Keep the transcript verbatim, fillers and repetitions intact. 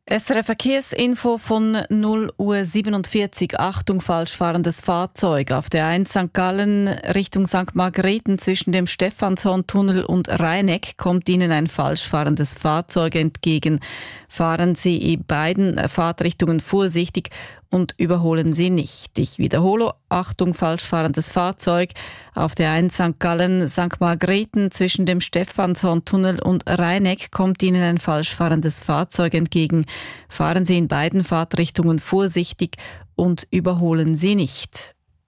S R F Verkehrsinfo von null Uhr siebenundvierzig. Achtung, falsch fahrendes Fahrzeug. Auf der eins Sankt Gallen Richtung Sankt Margrethen zwischen dem Stephanshorn-Tunnel und Rheineck kommt Ihnen ein falsch fahrendes Fahrzeug entgegen. Fahren Sie in beiden Fahrtrichtungen vorsichtig und überholen Sie nicht. Ich wiederhole, Achtung, falsch fahrendes Fahrzeug. Auf der eins Sankt Gallen Sankt Margrethen zwischen dem Stephanshorn-Tunnel und Rheineck kommt Ihnen ein falsch fahrendes Fahrzeug entgegen. Fahren Sie in beiden Fahrtrichtungen vorsichtig und überholen Sie nicht.